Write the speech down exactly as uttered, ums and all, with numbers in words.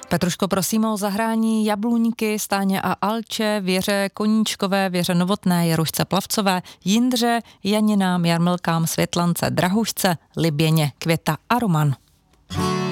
Petruško, prosím o zahrání Jabluňky, Stáně a Alče, Věře Koníčkové, Věře Novotné, Jarušce Plavcové, Jindře, Janinám, Jarmilkám, Světlance, Drahušce, Liběně, Květa a Roman.